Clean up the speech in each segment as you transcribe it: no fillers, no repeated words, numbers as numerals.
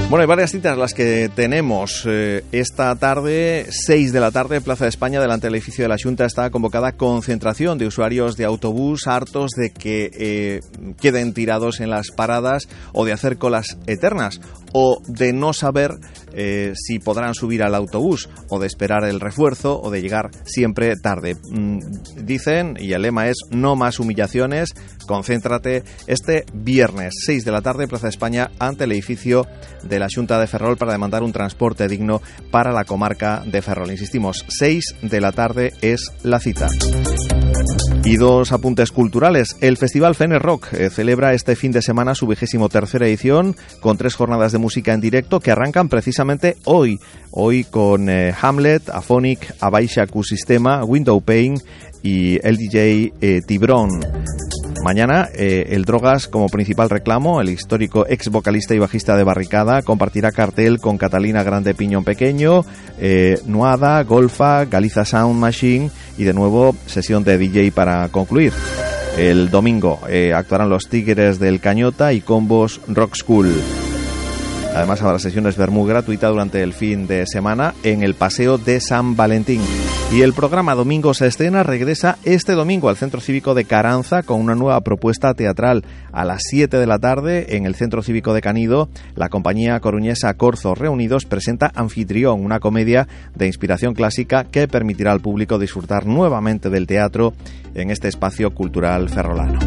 Bueno, hay varias citas las que tenemos esta tarde, 6 de la tarde, Plaza de España, delante del edificio de la Xunta, está convocada concentración de usuarios de autobús hartos de que queden tirados en las paradas o de hacer colas eternas o de no saber si podrán subir al autobús o de esperar el refuerzo o de llegar siempre tarde. Dicen, y el lema es no más humillaciones, concéntrate este viernes 6 de la tarde, Plaza de España, ante el edificio de la Xunta de Ferrol para demandar un transporte digno para la comarca de Ferrol. Insistimos, 6 de la tarde es la cita. Y dos apuntes culturales. El Festival Fene Rock celebra este fin de semana su 23ª edición con 3 jornadas de música en directo que arrancan precisamente hoy. Hoy con Hamlet, Aphonic, Abaixa Q-Sistema, Window Pane y el DJ Tibrón. Mañana, el Drogas como principal reclamo, el histórico ex vocalista y bajista de Barricada, compartirá cartel con Catalina Grande Piñón Pequeño, Nuada, Golfa, Galiza Sound Machine y de nuevo sesión de DJ para concluir. El domingo actuarán los Tigres del Cañota y Combos Rock School. Además habrá sesiones Vermú gratuita durante el fin de semana en el Paseo de San Valentín. Y el programa Domingo se estrena regresa este domingo al Centro Cívico de Caranza con una nueva propuesta teatral. A las 7 de la tarde en el Centro Cívico de Canido, la compañía coruñesa Corzo Reunidos presenta Anfitrión, una comedia de inspiración clásica que permitirá al público disfrutar nuevamente del teatro en este espacio cultural ferrolano.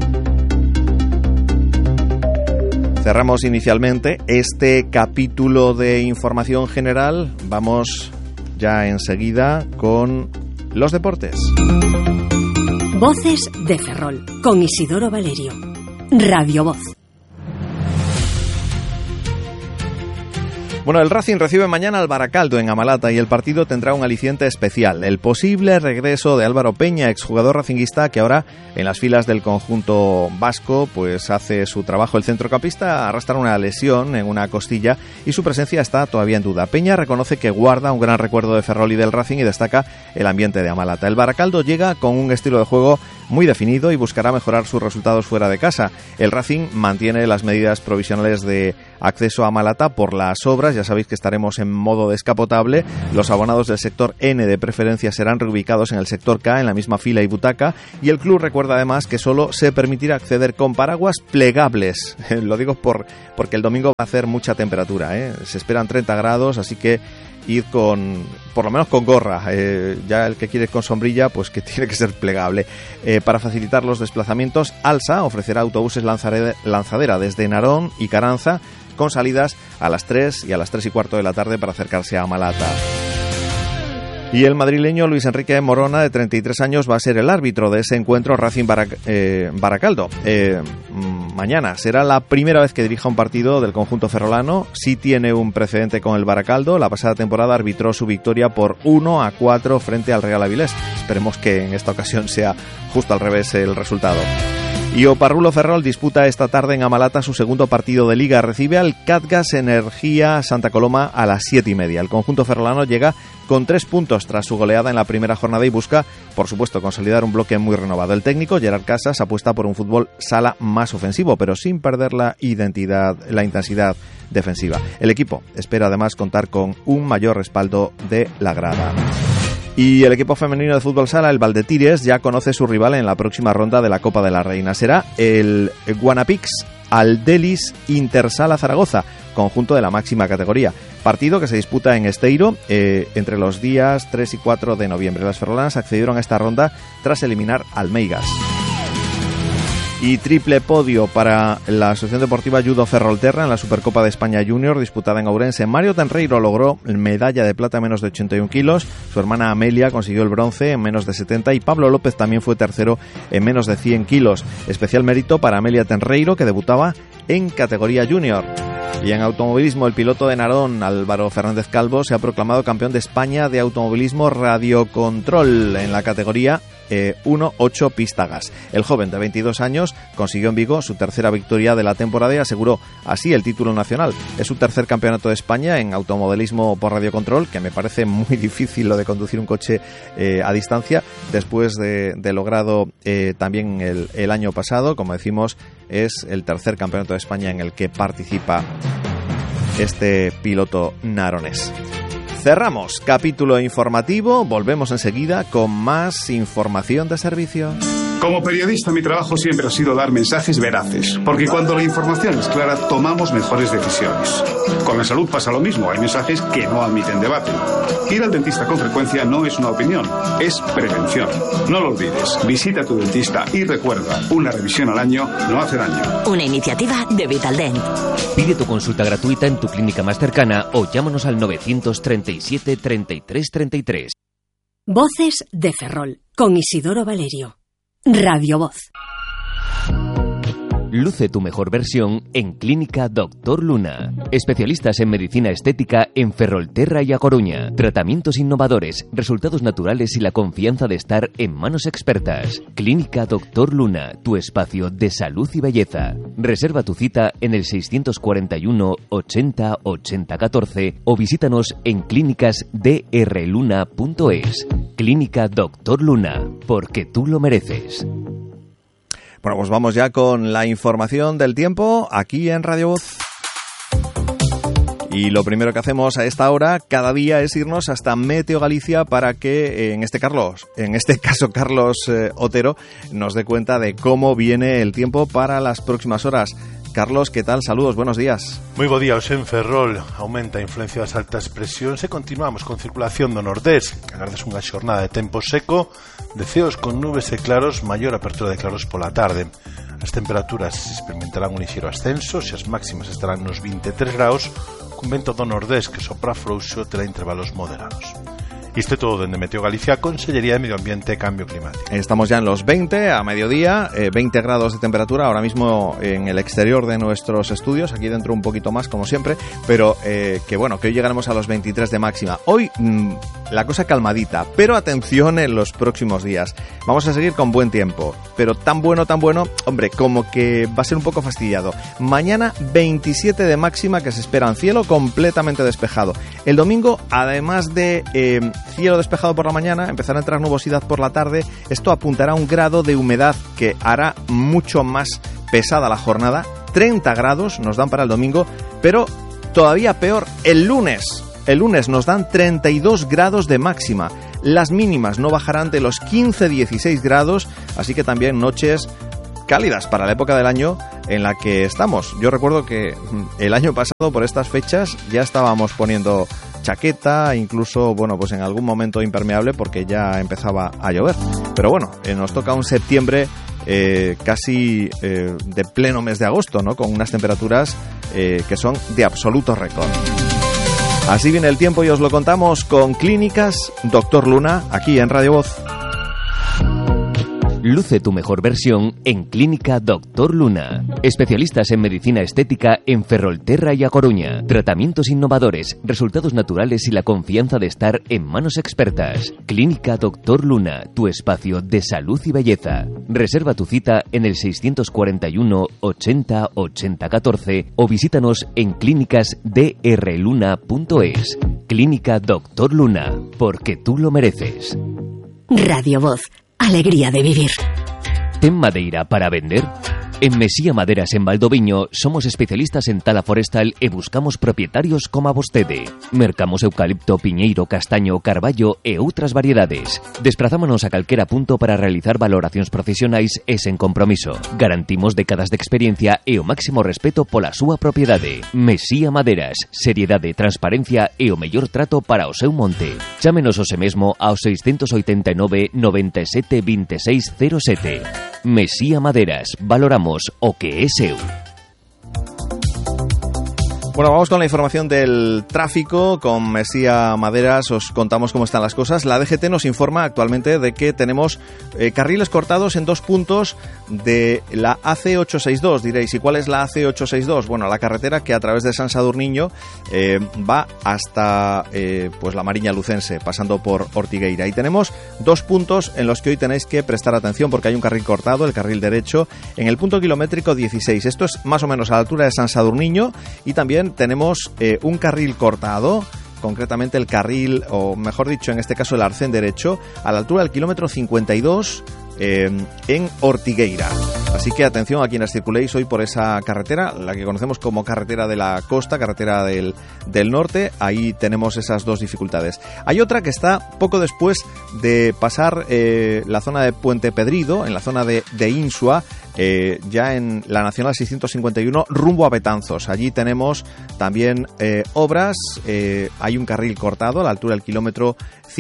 Cerramos inicialmente este capítulo de información general. Vamos ya enseguida con los deportes. Voces de Ferrol, con Isidoro Valerio. Radio Voz. Bueno, el Racing recibe mañana al Baracaldo en Amalata y el partido tendrá un aliciente especial. El posible regreso de Álvaro Peña, exjugador racinguista que ahora en las filas del conjunto vasco pues hace su trabajo. El centrocampista arrastra una lesión en una costilla y su presencia está todavía en duda. Peña reconoce que guarda un gran recuerdo de Ferrol y del Racing y destaca el ambiente de Amalata. El Baracaldo llega con un estilo de juego muy definido y buscará mejorar sus resultados fuera de casa. El Racing mantiene las medidas provisionales de acceso a Amalata por las obras. Ya sabéis que estaremos en modo descapotable. Los abonados del sector N de preferencia serán reubicados en el sector K, en la misma fila y butaca. Y el club recuerda además que solo se permitirá acceder con paraguas plegables. Lo digo porque el domingo va a hacer mucha temperatura, Se esperan 30 grados, así que ir por lo menos con gorra. Ya el que quiere con sombrilla, pues que tiene que ser plegable. Para facilitar los desplazamientos, Alsa ofrecerá autobuses lanzadera desde Narón y Caranza, con salidas a las 3 y a las 3:15 de la tarde para acercarse a Amalata. Y el madrileño Luis Enrique Morona, de 33 años, va a ser el árbitro de ese encuentro Racing Baracaldo. Mañana será la primera vez que dirija un partido del conjunto ferrolano. Sí tiene un precedente con el Baracaldo. La pasada temporada arbitró su victoria por 1-4 frente al Real Avilés. Esperemos que en esta ocasión sea justo al revés el resultado. Y Oparrulo Ferrol disputa esta tarde en Amalata su segundo partido de Liga. Recibe al Catgas Energía Santa Coloma a las 7:30. El conjunto ferrolano llega con 3 puntos tras su goleada en la primera jornada y busca, por supuesto, consolidar un bloque muy renovado. El técnico, Gerard Casas, apuesta por un fútbol sala más ofensivo, pero sin perder la intensidad defensiva. El equipo espera además contar con un mayor respaldo de la grada. Y el equipo femenino de fútbol sala, el Valdetires, ya conoce su rival en la próxima ronda de la Copa de la Reina. Será el Guanapix Aldelis Intersala Zaragoza, conjunto de la máxima categoría. Partido que se disputa en Esteiro entre los días 3 y 4 de noviembre. Las ferrolanas accedieron a esta ronda tras eliminar al Meigas. Y triple podio para la Asociación Deportiva Judo Ferrolterra en la Supercopa de España Junior disputada en Ourense. Mario Tenreiro logró medalla de plata en menos de 81 kilos, su hermana Amelia consiguió el bronce en menos de 70 y Pablo López también fue tercero en menos de 100 kilos. Especial mérito para Amelia Tenreiro, que debutaba en categoría junior. Y en automovilismo, el piloto de Narón, Álvaro Fernández Calvo, se ha proclamado campeón de España de automovilismo radiocontrol en la categoría 1-8 pista gas. El joven de 22 años consiguió en Vigo su tercera victoria de la temporada y aseguró así el título nacional. Es su tercer campeonato de España en automovilismo por radiocontrol, que me parece muy difícil lo de conducir un coche a distancia, después de logrado también el año pasado. Como decimos, es el tercer campeonato de España en el que participa este piloto naronés. Cerramos capítulo informativo, volvemos enseguida con más información de servicio. Como periodista, mi trabajo siempre ha sido dar mensajes veraces, porque cuando la información es clara, tomamos mejores decisiones. Con la salud pasa lo mismo, hay mensajes que no admiten debate. Ir al dentista con frecuencia no es una opinión, es prevención. No lo olvides, visita a tu dentista y recuerda, una revisión al año no hace daño. Una iniciativa de Vitaldent. Pide tu consulta gratuita en tu clínica más cercana o llámanos al 937 33 33. Voces de Ferrol, con Isidoro Valerio. Radio Voz. Luce tu mejor versión en Clínica Doctor Luna. Especialistas en medicina estética en Ferrolterra y A Coruña. Tratamientos innovadores, resultados naturales y la confianza de estar en manos expertas. Clínica Doctor Luna, tu espacio de salud y belleza. Reserva tu cita en el 641 80 80 14 o visítanos en clínicasdrluna.es. Clínica Doctor Luna, porque tú lo mereces. Bueno, pues vamos ya con la información del tiempo aquí en Radio Voz. Y lo primero que hacemos a esta hora cada día es irnos hasta Meteo Galicia para que en este caso Carlos Otero nos dé cuenta de cómo viene el tiempo para las próximas horas. Carlos, ¿qué tal? Saludos, buenos días. Moi bo día, en Ferrol aumenta a influencia das altas presións e continuamos con circulación do nordés. Agardas unha xornada de tempo seco, de ceos con nubes e claros, maior apertura de claros pola tarde. As temperaturas experimentarán un lixeiro ascenso, e as máximas estarán nos 23 graus, cun vento do nordés que sopra frouxo terá intervalos moderados. Isto é todo dende Meteo Galicia, Consellería de Medio Ambiente e Cambio Climático. Estamos ya en los 20 a mediodía, 20 grados de temperatura ahora mismo en el exterior de nuestros estudios, aquí dentro un poquito más como siempre, pero que hoy llegaremos a los 23 de máxima. Hoy la cosa calmadita, pero atención en los próximos días. Vamos a seguir con buen tiempo, pero tan bueno, hombre, como que va a ser un poco fastidiado. Mañana 27 de máxima que se esperan, cielo completamente despejado. El domingo, además de cielo despejado por la mañana, empezará a entrar nubosidad por la tarde. Esto apuntará a un grado de humedad que hará mucho más pesada la jornada. 30 grados nos dan para el domingo, pero todavía peor el lunes. El lunes nos dan 32 grados de máxima. Las mínimas no bajarán de los 15-16 grados, así que también noches cálidas para la época del año en la que estamos. Yo recuerdo que el año pasado por estas fechas ya estábamos poniendo chaqueta, incluso, pues en algún momento impermeable porque ya empezaba a llover. Pero nos toca un septiembre casi de pleno mes de agosto, ¿no? Con unas temperaturas que son de absoluto récord. Así viene el tiempo y os lo contamos con Clínicas Doctor Luna, aquí en Radio Voz. Luce tu mejor versión en Clínica Doctor Luna. Especialistas en medicina estética en Ferrolterra y A Coruña. Tratamientos innovadores, resultados naturales y la confianza de estar en manos expertas. Clínica Doctor Luna, tu espacio de salud y belleza. Reserva tu cita en el 641 80 80 14 o visítanos en clínicasdrluna.es. Clínica Doctor Luna, porque tú lo mereces. Radio Voz. Alegría de vivir. ¿Ten madeira para vender? En Mesía Maderas en Valdoviño somos especialistas en tala forestal e buscamos propietarios como a vostede. Mercamos eucalipto, piñeiro, castaño, carballo e outras variedades. Desprazámonos a calquera punto para realizar valoracións profesionais e sen compromiso. Garantimos décadas de experiencia e o máximo respeto pola súa propiedade. Mesía Maderas, seriedade, transparencia e o mellor trato para o seu monte. Chámenos hoxe mesmo ao 689 97 26 07. Mesía Maderas, valoramos o que é seu. Bueno, vamos con la información del tráfico. Con Mesía Maderas os contamos cómo están las cosas. La DGT nos informa actualmente de que tenemos carriles cortados en 2 puntos de la AC862. Diréis, ¿y cuál es la AC862? Bueno, la carretera que a través de San Sadurniño va hasta la Mariña Lucense, pasando por Ortigueira. Y tenemos 2 puntos en los que hoy tenéis que prestar atención porque hay un carril cortado, el carril derecho, en el punto kilométrico 16. Esto es más o menos a la altura de San Sadurniño, y también tenemos un carril cortado, concretamente el carril, o mejor dicho, en este caso el arcén derecho, a la altura del kilómetro 52 en Ortigueira. Así que atención a quienes circuléis hoy por esa carretera, la que conocemos como carretera de la costa, carretera del norte. Ahí tenemos esas dos dificultades. Hay otra que está poco después de pasar la zona de Puente Pedrido, en la zona de Insua, ya en la Nacional 651 rumbo a Betanzos. Allí tenemos también obras. Hay un carril cortado a la altura del kilómetro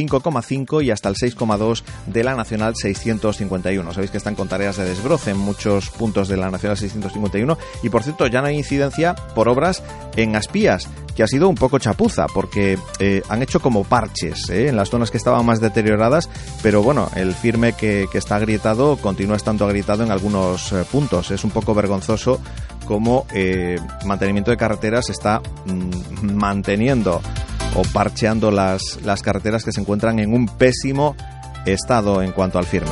5,5 y hasta el 6,2 de la Nacional 651. Sabéis que están con tareas de desbroce en muchos puntos de la Nacional 651 y, por cierto, ya no hay incidencia por obras en Aspías, que ha sido un poco chapuza porque han hecho como parches en las zonas que estaban más deterioradas, pero bueno, el firme que está agrietado continúa estando agrietado en algunos puntos. Es un poco vergonzoso cómo mantenimiento de carreteras está manteniendo o parcheando las carreteras que se encuentran en un pésimo estado en cuanto al firme.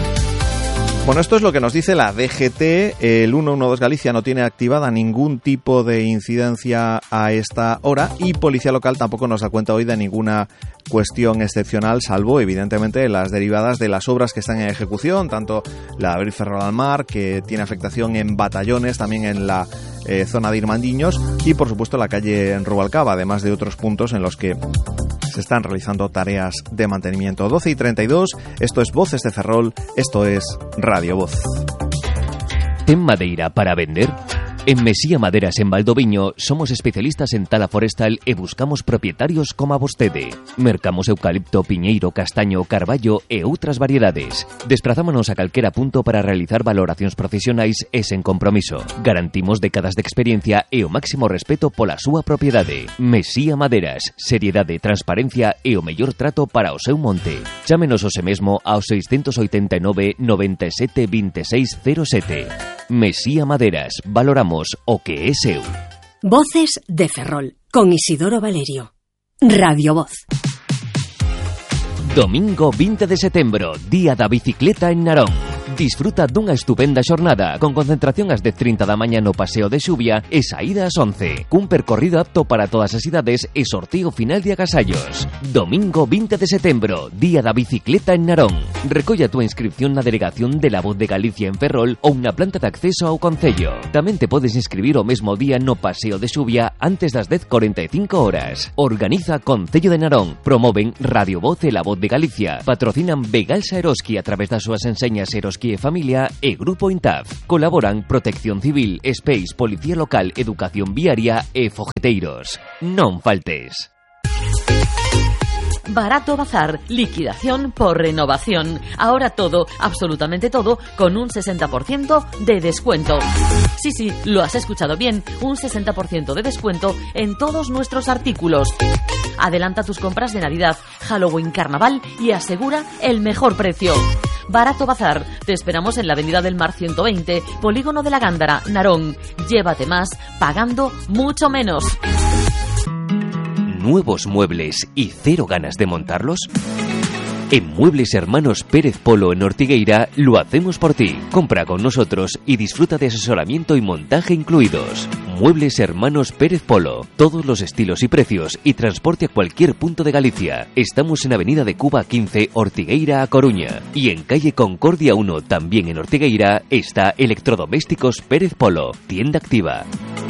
Bueno, esto es lo que nos dice la DGT. El 112 Galicia no tiene activada ningún tipo de incidencia a esta hora y Policía Local tampoco nos da cuenta hoy de ninguna cuestión excepcional, salvo evidentemente las derivadas de las obras que están en ejecución, tanto la Abril Ferrol al Mar, que tiene afectación en Batallones, también en la zona de Irmandiños y por supuesto la calle en Rubalcaba, además de otros puntos en los que se están realizando tareas de mantenimiento. 12:32, esto es Voces de Ferrol, esto es Radio Voz. ¿Ten madeira para vender? En Mesía Maderas en Valdoviño somos especialistas en tala forestal e buscamos propietarios como a vostede. Mercamos eucalipto, piñeiro, castaño, carballo e outras variedades. Desprazámonos a calquera punto para realizar valoracións profesionais e sen compromiso. Garantimos décadas de experiencia e o máximo respeto pola súa propiedade. Mesía Maderas, seriedade, transparencia e o mellor trato para o seu monte. Chámenos hoxe mesmo ao 689 97 26 07. Mesía Maderas, valoramos o que é seu. Voces de Ferrol, con Isidoro Valerio. Radio Voz. Domingo 20 de setembro, Día da Bicicleta en Narón. Disfruta dunha estupenda xornada con concentración ás 10:30 da mañá no Paseo de Xubia e saída ás 11. Cun percorrido apto para todas as idades e sorteo final de agasallos. Domingo 20 de setembro, Día da Bicicleta en Narón. Recolla a túa inscripción na delegación de La Voz de Galicia en Ferrol ou na planta de acceso ao concello. Tamén te podes inscribir o mesmo día no Paseo de Xubia antes das 10:45 horas. Organiza Concello de Narón. Promoven Radio Voz e La Voz de Galicia. Patrocinan Begalsa Eroski a través das súas enseñas Eroski e Familia e Grupo Intaf. Colaboran Protección Civil, Space, Policía Local, Educación Viaria e Fogueteiros. Non faltes. Barato Bazar, liquidación por renovación. Ahora todo, absolutamente todo, con un 60% de descuento. Sí, lo has escuchado bien, un 60% de descuento en todos nuestros artículos. Adelanta tus compras de Navidad, Halloween, Carnaval y asegura el mejor precio. Barato Bazar, te esperamos en la Avenida del Mar 120, Polígono de la Gándara, Narón. Llévate más, pagando mucho menos. ¿Nuevos muebles y cero ganas de montarlos? En Muebles Hermanos Pérez Polo en Ortigueira lo hacemos por ti. Compra con nosotros y disfruta de asesoramiento y montaje incluidos. Muebles Hermanos Pérez Polo. Todos los estilos y precios y transporte a cualquier punto de Galicia. Estamos en Avenida de Cuba 15, Ortigueira a Coruña. Y en calle Concordia 1, también en Ortigueira, está Electrodomésticos Pérez Polo. Tienda activa.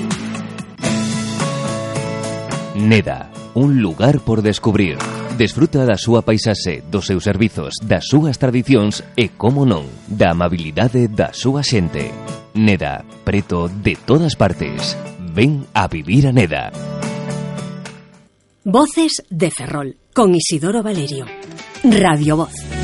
Neda. Un lugar por descubrir. Desfruta da súa paisaxe, dos seus servizos, das súas tradicións e, como non, da amabilidade da súa xente. Neda, preto de todas partes. Ven a vivir a Neda. Voces de Ferrol, con Isidoro Valerio. Radio Voz.